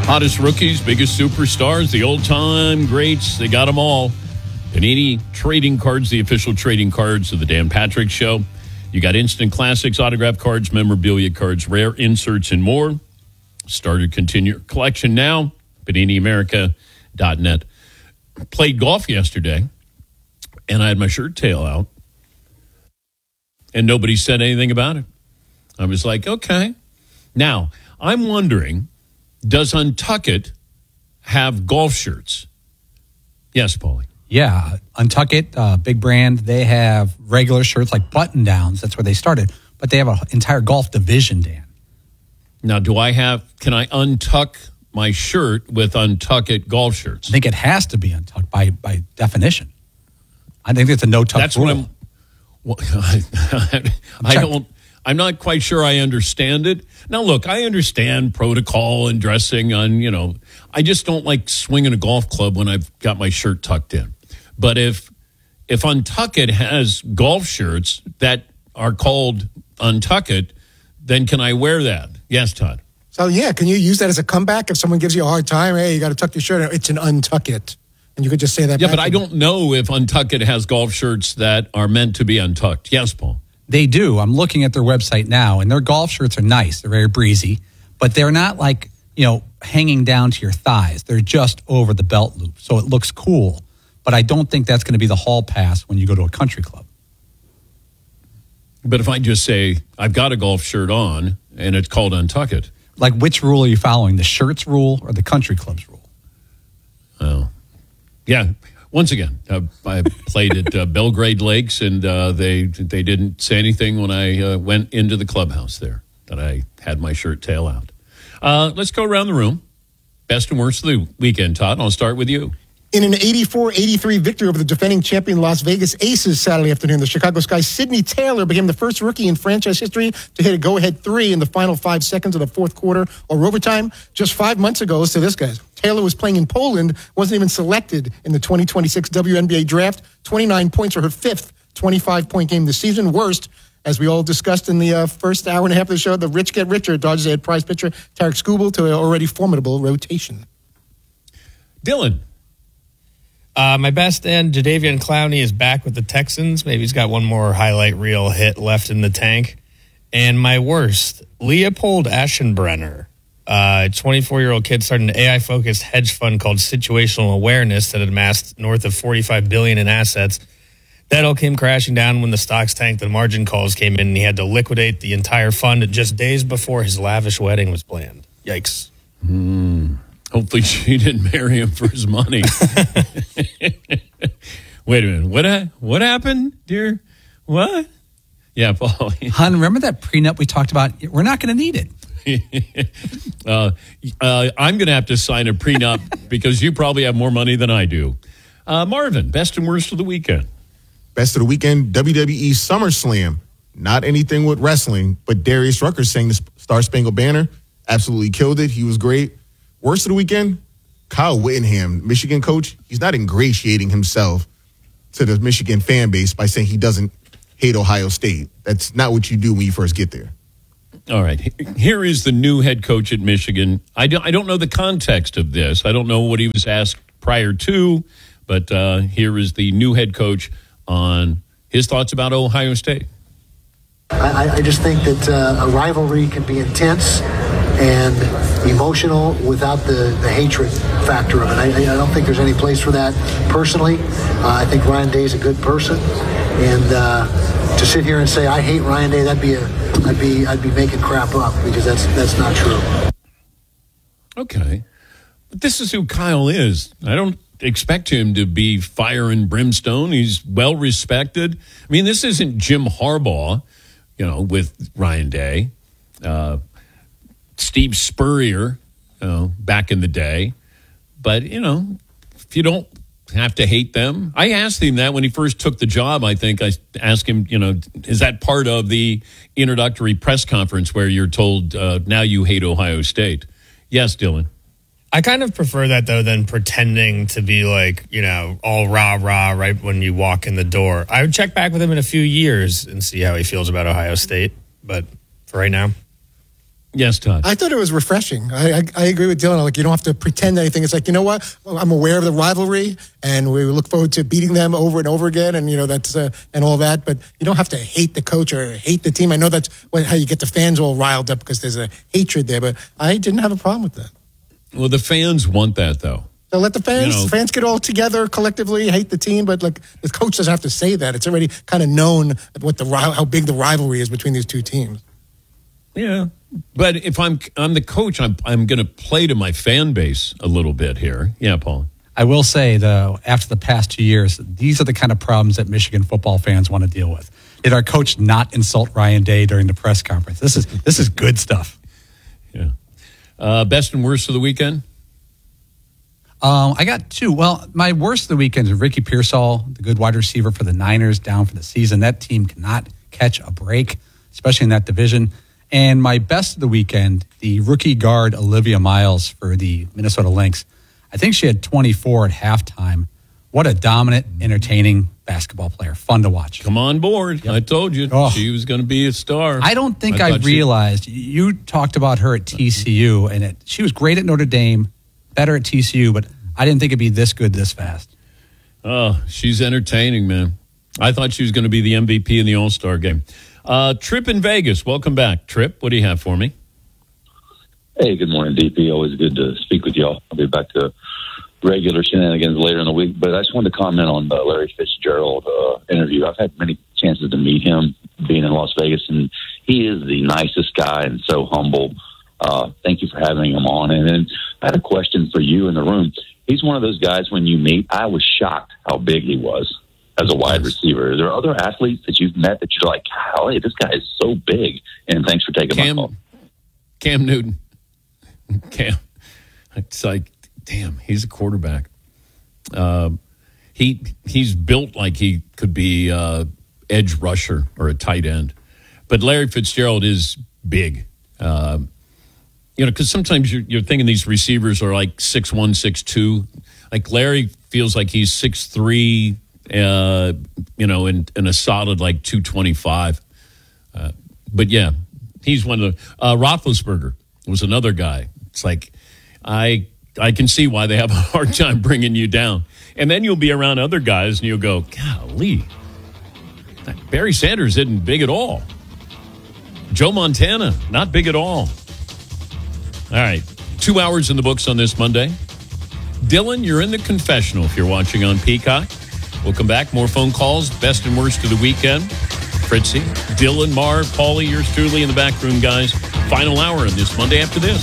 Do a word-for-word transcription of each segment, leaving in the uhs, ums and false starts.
Hottest rookies, biggest superstars, the old-time greats, they got them all. Panini Trading Cards, the official trading cards of the Dan Patrick Show. You got instant classics, autograph cards, memorabilia cards, rare inserts, and more. Start or continue your collection now. Panini America dot net. Played golf yesterday, and I had my shirt tail out, and nobody said anything about it. I was like, okay. Now, I'm wondering, does Untuckit have golf shirts? Yes, Paulie. Yeah, Untuckit, uh, big brand. They have regular shirts like button downs. That's where they started. But they have an entire golf division, Dan. Now, do I have, can I untuck my shirt with Untuckit golf shirts? I think it has to be untucked by, by definition. I think it's a no-tuck That's rule. what I'm, well, I, I don't, I'm not quite sure I understand it. Now, look, I understand protocol and dressing on, you know, I just don't like swinging a golf club when I've got my shirt tucked in. But if if Untuckit has golf shirts that are called Untuckit, then can I wear that? Yes, Todd. So, yeah, can you use that as a comeback if someone gives you a hard time? Hey, you got to tuck your shirt out. It's an Untuckit. And you could just say that Yeah, back but I don't know if Untuckit has golf shirts that are meant to be untucked. Yes, Paul. They do. I'm looking at their website now, and their golf shirts are nice. They're very breezy, but they're not like, you know, hanging down to your thighs. They're just over the belt loop, so it looks cool. But I don't think that's going to be the hall pass when you go to a country club. But if I just say, I've got a golf shirt on, and it's called Untuckit. Like, which rule are you following, the shirts rule or the country club's rule? Oh, yeah. Once again, uh, I played at uh, Belgrade Lakes, and uh, they they didn't say anything when I uh, went into the clubhouse there that I had my shirt tail out. Uh, let's go around the room. Best and worst of the weekend, Todd. I'll start with you. In an eighty-four eighty-three victory over the defending champion Las Vegas Aces Saturday afternoon, the Chicago Sky's Sidney Taylor became the first rookie in franchise history to hit a go-ahead three in the final five seconds of the fourth quarter or overtime. Just five months ago, so this guy, Taylor was playing in Poland, wasn't even selected in the twenty twenty-six W N B A draft. twenty-nine points for her fifth twenty-five point game this season. Worst, as we all discussed in the uh, first hour and a half of the show, the rich get richer. Dodgers had prize pitcher Tarek Skubal to an already formidable rotation. Dylan. Uh, my best end, Jadeveon Clowney is back with the Texans. Maybe he's got one more highlight reel hit left in the tank. And my worst, Leopold Aschenbrenner, a twenty-four-year-old kid starting an A I-focused hedge fund called Situational Awareness that had amassed north of forty-five billion dollars in assets. That all came crashing down when the stocks tanked. The margin calls came in, and he had to liquidate the entire fund just days before his lavish wedding was planned. Yikes. Hmm. Hopefully she didn't marry him for his money. Wait a minute. What ha- what happened, dear? What? Yeah, Paul. Hun, remember that prenup we talked about? We're not going to need it. uh, uh, I'm going to have to sign a prenup because you probably have more money than I do. Uh, Marvin, best and worst of the weekend. Best of the weekend, W W E SummerSlam. Not anything with wrestling, but Darius Rucker sang the Star Spangled Banner. Absolutely killed it. He was great. Worst of the weekend, Kyle Whittingham, Michigan coach. He's not ingratiating himself to the Michigan fan base by saying he doesn't hate Ohio State. That's not what you do when you first get there. All right. Here is the new head coach at Michigan. I don't, I don't know the context of this. I don't know what he was asked prior to, but uh, here is the new head coach on his thoughts about Ohio State. I, I just think that uh, a rivalry can be intense and emotional without the, the hatred factor of it. I, I don't think there's any place for that personally. Uh, I think Ryan Day is a good person, and uh, to sit here and say I hate Ryan Day, that'd be a, I'd be I'd be making crap up because that's that's not true. Okay, but this is who Kyle is. I don't expect him to be fire and brimstone. He's well respected. I mean, this isn't Jim Harbaugh, you know, with Ryan Day. Uh, Steve Spurrier, you know, back in the day. But, you know, if you don't have to hate them. I asked him that when he first took the job, I think. I asked him, you know, is that part of the introductory press conference where you're told, uh, now you hate Ohio State? Yes, Dylan. I kind of prefer that, though, than pretending to be like, you know, all rah-rah right when you walk in the door. I would check back with him in a few years and see how he feels about Ohio State. But for right now. Yes, Todd. I thought it was refreshing. I, I, I agree with Dylan. Like, you don't have to pretend anything. It's like, you know what? Well, I'm aware of the rivalry, and we look forward to beating them over and over again, and you know that's uh, and all that. But you don't have to hate the coach or hate the team. I know that's what, how you get the fans all riled up because there's a hatred there. But I didn't have a problem with that. Well, the fans want that, though. So let the fans You know, fans get all together collectively, hate the team, but like the coach doesn't have to say that. It's already kind of known what the how big the rivalry is between these two teams. Yeah, but if I'm I'm the coach, I'm I'm going to play to my fan base a little bit here. Yeah, Paul. I will say, though, after the past two years, these are the kind of problems that Michigan football fans want to deal with. Did our coach not insult Ryan Day during the press conference? This is this is good stuff. Yeah. Uh, best and worst of the weekend? Um, I got two. Well, my worst of the weekend is Ricky Pearsall, the good wide receiver for the Niners, down for the season. That team cannot catch a break, especially in that division. And my best of the weekend, the rookie guard Olivia Miles for the Minnesota Lynx. I think she had twenty-four at halftime. What a dominant, entertaining basketball player. Fun to watch. Come on board. Yep. I told you oh. she was going to be a star. I don't think I, I realized. She... You talked about her at T C U, and it, she was great at Notre Dame, better at T C U, but I didn't think it'd be this good this fast. Oh, she's entertaining, man. I thought she was going to be the M V P in the All-Star game. Uh, Trip in Vegas. Welcome back. Trip, what do you have for me? Hey, good morning, D P. Always good to speak with y'all. I'll be back to regular shenanigans later in the week, but I just wanted to comment on the Larry Fitzgerald uh, interview. I've had many chances to meet him being in Las Vegas, and he is the nicest guy and so humble. Uh, thank you for having him on. And then I had a question for you in the room. He's one of those guys when you meet, I was shocked how big he was as a wide receiver. Are there other athletes that you've met that you're like, golly, this guy is so big? And thanks for taking Cam, my call. Cam Newton. Cam. It's like, damn, he's a quarterback. Uh, he He's built like he could be uh, edge rusher or a tight end. But Larry Fitzgerald is big. Uh, you know, because sometimes you're, you're thinking these receivers are like six one, six two. Like Larry feels like he's six three, uh, you know, and, and a solid like two twenty-five. Uh, but yeah, he's one of the. Uh, Roethlisberger was another guy. It's like, I I can see why they have a hard time bringing you down. And then you'll be around other guys and you'll go, golly, Barry Sanders isn't big at all. Joe Montana, not big at all. All right, two hours in the books on this Monday. Dylan, you're in the confessional if you're watching on Peacock. We'll come back. More phone calls, best and worst of the weekend. Fritzy, Dylan, Marv, Paulie, yours truly in the back room, guys. Final hour on this Monday after this.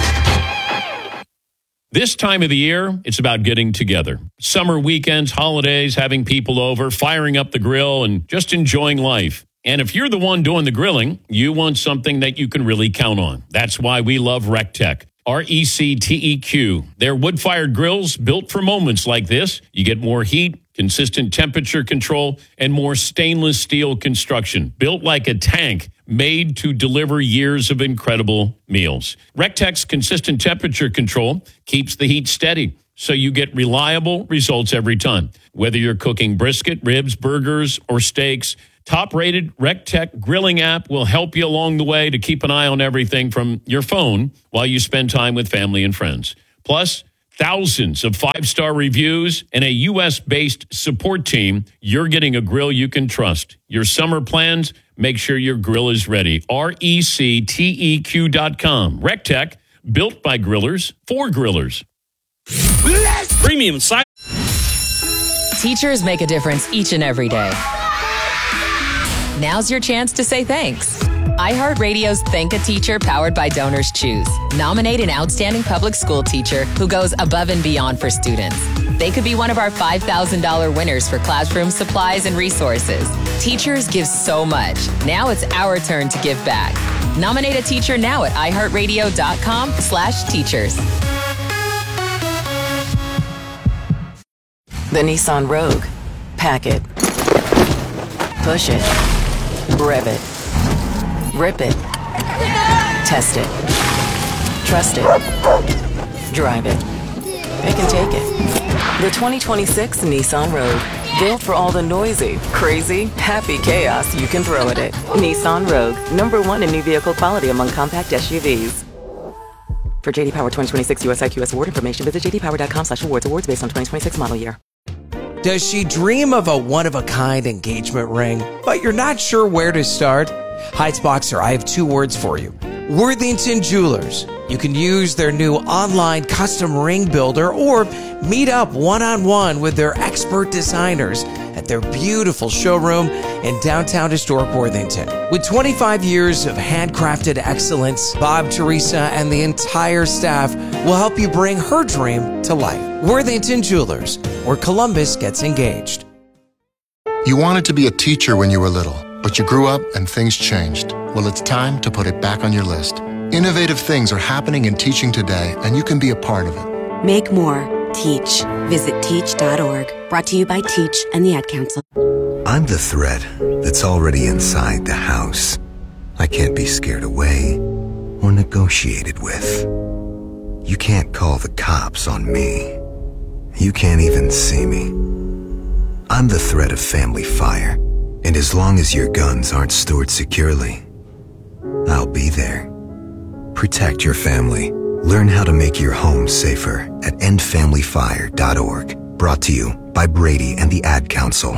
This time of the year, it's about getting together. Summer weekends, holidays, having people over, firing up the grill, and just enjoying life. And if you're the one doing the grilling, you want something that you can really count on. That's why we love RecTech. R E C T E Q. They're wood-fired grills built for moments like this. You get more heat, consistent temperature control, and more stainless steel construction. Built like a tank, made to deliver years of incredible meals. RecTech's consistent temperature control keeps the heat steady, so you get reliable results every time. Whether you're cooking brisket, ribs, burgers, or steaks, top-rated RecTech grilling app will help you along the way to keep an eye on everything from your phone while you spend time with family and friends. Plus, thousands of five-star reviews and a U S-based support team. You're getting a grill you can trust. Your summer plans, make sure your grill is ready. R E C T E Q dot com. RecTech, built by grillers for grillers. Premium side. Teachers make a difference each and every day. Now's your chance to say thanks. iHeartRadio's Thank a Teacher powered by Donors Choose. Nominate an outstanding public school teacher who goes above and beyond for students. They could be one of our five thousand dollars winners for classroom supplies and resources. Teachers give so much. Now it's our turn to give back. Nominate a teacher now at iHeartRadio.com slash teachers. The Nissan Rogue. Pack it. Push it. Rev it. Rip it. Test it. Trust it. Drive it. It can take it. The twenty twenty-six Nissan Rogue. Built for all the noisy, crazy, happy chaos you can throw at it. Nissan Rogue, number one in new vehicle quality among compact S U Vs. For J D Power twenty twenty-six U S I Q S award information, visit jdpower.com slash awards. Awards based on twenty twenty-six model year. Does she dream of a one-of-a-kind engagement ring, but you're not sure where to start? Heights-Boxer, I have two words for you. Worthington Jewelers. You can use their new online custom ring builder or meet up one-on-one with their expert designers at their beautiful showroom in downtown historic Worthington. With twenty-five years of handcrafted excellence, Bob, Teresa, and the entire staff will help you bring her dream to life. Worthington Jewelers, where Columbus gets engaged. You wanted to be a teacher when you were little, but you grew up and things changed. Well, it's time to put it back on your list. Innovative things are happening in teaching today, and you can be a part of it. Make more. Teach. Visit teach dot org. Brought to you by Teach and the Ad Council. I'm the threat that's already inside the house. I can't be scared away or negotiated with. You can't call the cops on me. You can't even see me. I'm the threat of family fire, and as long as your guns aren't stored securely, I'll be there. Protect your family. Learn how to make your home safer at end family fire dot org. Brought to you by Brady and the Ad Council.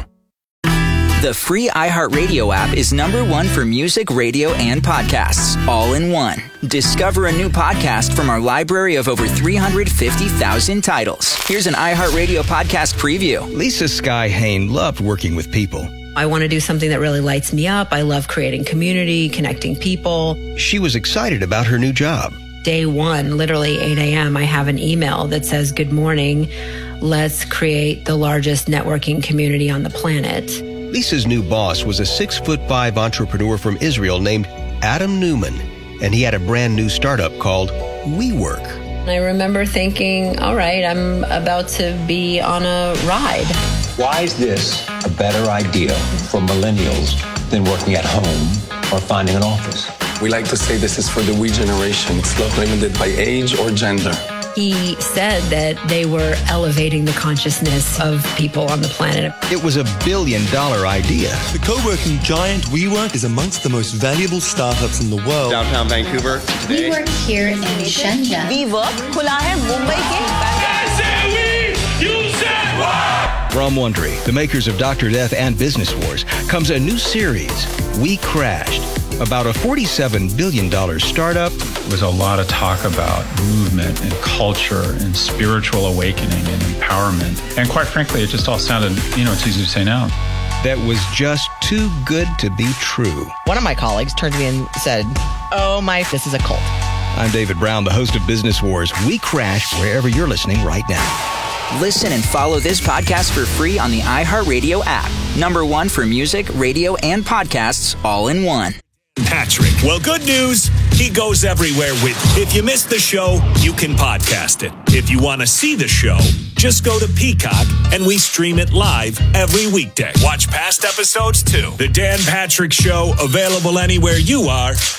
The free iHeartRadio app is number one for music, radio, and podcasts, all in one. Discover a new podcast from our library of over three hundred fifty thousand titles. Here's an iHeartRadio podcast preview. Lisa Sky Hain loved working with people. I want to do something that really lights me up. I love creating community, connecting people. She was excited about her new job. Day one, literally eight a.m., I have an email that says, "Good morning. Let's create the largest networking community on the planet." Lisa's new boss was a six foot five entrepreneur from Israel named Adam Newman, and he had a brand new startup called WeWork. I remember thinking, all right, I'm about to be on a ride. Why is this a better idea for millennials than working at home or finding an office? We like to say this is for the we generation. It's not limited by age or gender. He said that they were elevating the consciousness of people on the planet. It was a billion dollar idea. The co-working giant WeWork is amongst the most valuable startups in the world. Downtown Vancouver today. WeWork here in Shenzhen. WeWork खुला है मुंबई के From Wondery, the makers of Doctor Death and Business Wars, comes a new series, We Crashed, about a forty-seven billion dollars startup. There was a lot of talk about movement and culture and spiritual awakening and empowerment. And quite frankly, it just all sounded, you know, it's easy to say now. That was just too good to be true. One of my colleagues turned to me and said, "Oh my, this is a cult." I'm David Brown, the host of Business Wars. We Crash wherever you're listening right now. Listen and follow this podcast for free on the iHeartRadio app. Number one for music, radio, and podcasts, all in one. Patrick. Well, good news. He goes everywhere with you. If you missed the show, you can podcast it. If you want to see the show, just go to Peacock and we stream it live every weekday. Watch past episodes too. The Dan Patrick Show, available anywhere you are.